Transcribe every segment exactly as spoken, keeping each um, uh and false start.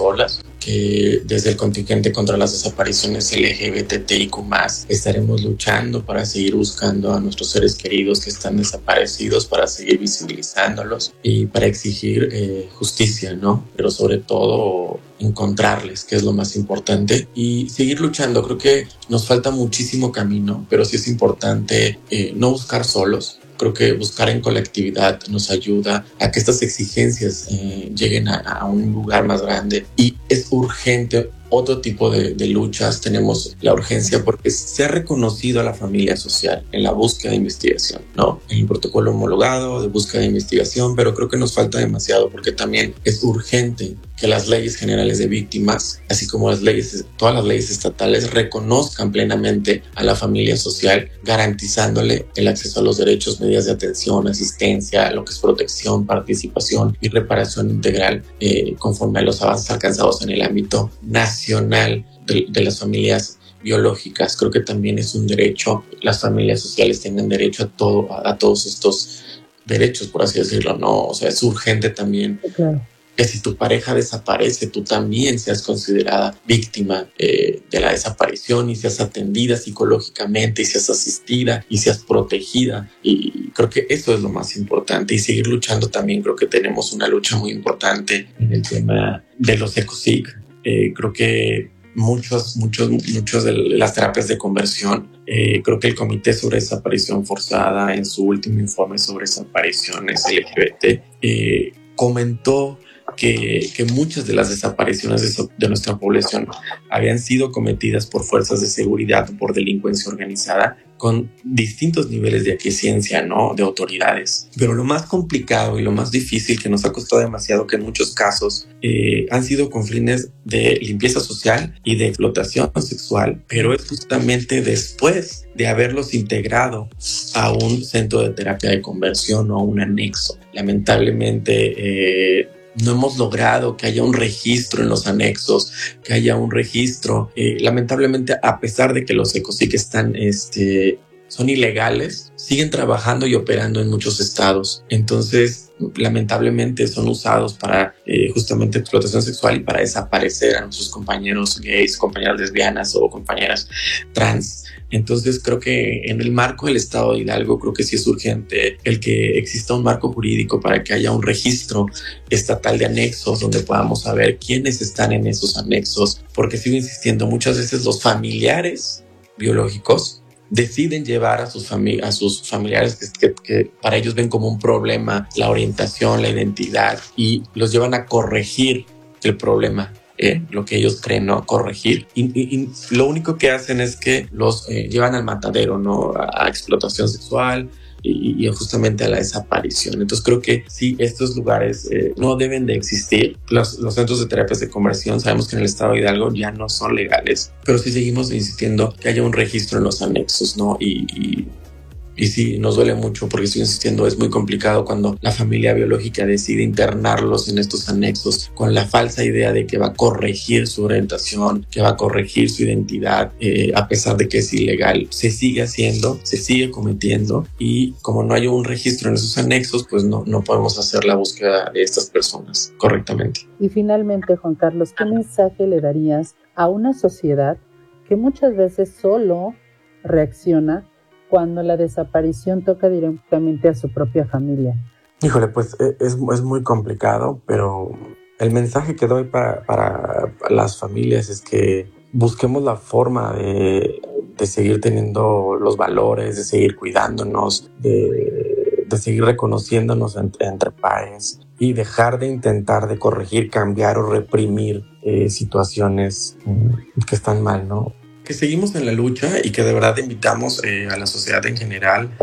solas, que desde el contingente contra las desapariciones L G B T I Q más, estaremos luchando para seguir buscando a nuestros seres queridos que están desaparecidos, para seguir visibilizándolos y para exigir eh, justicia, ¿no? Pero sobre todo encontrarles, que es lo más importante, y seguir luchando. Creo que nos falta muchísimo camino, pero sí es importante eh, no buscar solos. Creo que buscar en colectividad nos ayuda a que estas exigencias eh, lleguen a, a un lugar más grande, y es urgente otro tipo de, de luchas. Tenemos la urgencia porque se ha reconocido a la familia social en la búsqueda de investigación, ¿no? En el protocolo homologado de búsqueda de investigación, pero creo que nos falta demasiado, porque también es urgente que las leyes generales de víctimas, así como las leyes, todas las leyes estatales, reconozcan plenamente a la familia social, garantizándole el acceso a los derechos, medidas de atención, asistencia, lo que es protección, participación y reparación integral, eh, conforme a los avances alcanzados en el ámbito nacional de, de las familias biológicas. Creo que también es un derecho, las familias sociales tienen derecho a todo, a, a todos estos derechos, por así decirlo, ¿no? O sea, es urgente también. Claro. Que si tu pareja desaparece, tú también seas considerada víctima eh, de la desaparición y seas atendida psicológicamente y seas asistida y seas protegida. Y creo que eso es lo más importante, y seguir luchando también. Creo que tenemos una lucha muy importante en el tema de los ECOSIG. Eh, creo que muchos, muchos, muchos de las terapias de conversión, eh, creo que el Comité sobre Desaparición Forzada en su último informe sobre desapariciones L G B T eh, comentó Que, que muchas de las desapariciones de, de nuestra población habían sido cometidas por fuerzas de seguridad o por delincuencia organizada con distintos niveles de aquiescencia, ¿no? De autoridades. Pero lo más complicado y lo más difícil, que nos ha costado demasiado, que en muchos casos eh, han sido con fines de limpieza social y de explotación sexual, pero es justamente después de haberlos integrado a un centro de terapia de conversión o a un anexo. Lamentablemente, eh, no hemos logrado que haya un registro en los anexos, que haya un registro. Eh, lamentablemente, a pesar de que los ECOSIG están, este, son ilegales, siguen trabajando y operando en muchos estados. Entonces, lamentablemente son usados para eh, justamente explotación sexual y para desaparecer a nuestros compañeros gays, compañeras lesbianas o compañeras trans. Entonces creo que en el marco del Estado de Hidalgo, creo que sí es urgente el que exista un marco jurídico para que haya un registro estatal de anexos donde podamos saber quiénes están en esos anexos, porque sigo insistiendo, muchas veces los familiares biológicos deciden llevar a sus, fami- a sus familiares que, que, que para ellos ven como un problema la orientación, la identidad, y los llevan a corregir el problema. Eh, lo que ellos creen, ¿no? Corregir. Y, y, y lo único que hacen es que los eh, llevan al matadero, ¿no? A, a explotación sexual y, y justamente a la desaparición. Entonces creo que sí, estos lugares eh, no deben de existir. Los, los centros de terapias de conversión, sabemos que en el estado de Hidalgo ya no son legales, pero sí seguimos insistiendo que haya un registro en los anexos, ¿no? Y, y Y sí, nos duele mucho, porque estoy insistiendo, es muy complicado cuando la familia biológica decide internarlos en estos anexos con la falsa idea de que va a corregir su orientación, que va a corregir su identidad, eh, a pesar de que es ilegal. Se sigue haciendo, se sigue cometiendo, y como no hay un registro en esos anexos, pues no, no podemos hacer la búsqueda de estas personas correctamente. Y finalmente, Juan Carlos, ¿qué mensaje le darías a una sociedad que muchas veces solo reacciona cuando la desaparición toca directamente a su propia familia? Híjole, pues es, es muy complicado, pero el mensaje que doy para, para las familias es que busquemos la forma de, de seguir teniendo los valores, de seguir cuidándonos, de, de seguir reconociéndonos entre, entre pares, y dejar de intentar de corregir, cambiar o reprimir eh, situaciones que están mal, ¿no? Que seguimos en la lucha y que de verdad invitamos eh, a la sociedad en general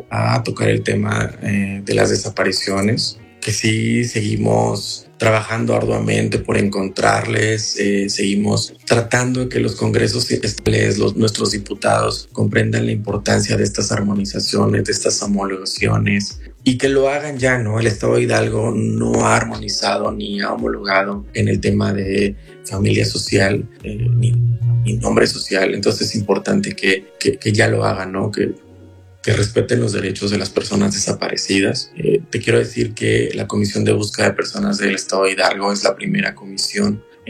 a tocar el tema eh, de las desapariciones, que sí seguimos trabajando arduamente por encontrarles, eh, seguimos tratando de que los congresos estatales, los, nuestros diputados comprendan la importancia de estas armonizaciones, de estas homologaciones, y que lo hagan ya, ¿no? El Estado de Hidalgo no ha armonizado ni ha homologado en el tema de familia social, eh, ni, ni nombre social. Entonces es importante que, que, que ya lo hagan, ¿no? Que, que respeten los derechos de las personas desaparecidas. Eh, te quiero decir que la Comisión de Búsqueda de Personas del Estado de Hidalgo es la primera comisión